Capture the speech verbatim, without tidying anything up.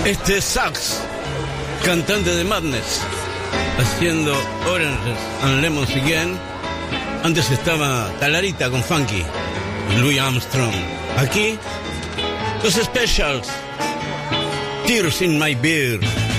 Este es Sax, cantante de Madness, haciendo Oranges and Lemons Again. Antes estaba Talarita con Funky y Louis Armstrong. Aquí, los Specials, Tears in My Beer.